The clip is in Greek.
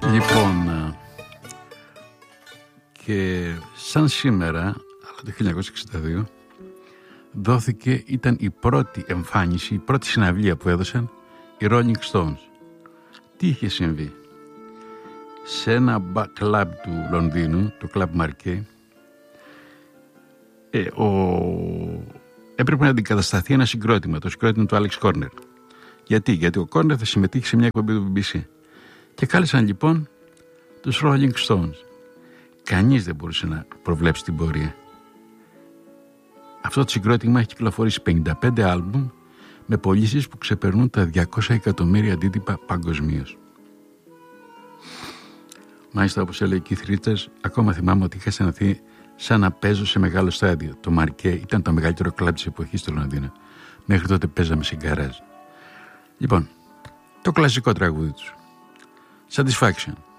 Λοιπόν, και σαν σήμερα, αλλά το 1962, ήταν η πρώτη εμφάνιση, η πρώτη συναυλία που έδωσαν οι Rolling Stones. Τι είχε συμβεί? Σε ένα κλαμπ του Λονδίνου, το κλαμπ Marquee, έπρεπε να αντικατασταθεί ένα συγκρότημα, το συγκρότημα του Alex Corner. Γιατί ο Corner θα συμμετείχε σε μια εκπομπή του BBC. Και κάλεσαν λοιπόν τους Rolling Stones. Κανείς δεν μπορούσε να προβλέψει την πορεία. Αυτό το συγκρότημα έχει κυκλοφορήσει 55 άλμπουμ με πωλήσεις που ξεπερνούν τα 200 εκατομμύρια αντίτυπα παγκοσμίως. Μάλιστα, όπως έλεγε η Keith Richards, ακόμα θυμάμαι ότι είχα αισθανθεί σαν να παίζω σε μεγάλο στάδιο. Το Marquee ήταν το μεγαλύτερο κλαμπ της εποχής στο Λονδίνο. Μέχρι τότε παίζαμε σε γκαράζ. Λοιπόν, το κλασικό τραγούδι τους, Satisfaction.